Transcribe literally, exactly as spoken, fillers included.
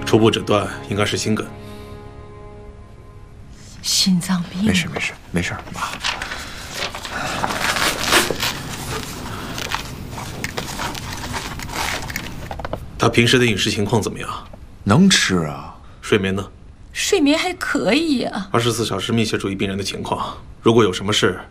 初步诊断应该是心梗。 心脏病？ 没事没事没事，妈。 他平时的饮食情况怎么样？ 能吃啊。 睡眠呢？ 睡眠还可以啊。 二十四小时密切注意病人的情况，如果有什么事，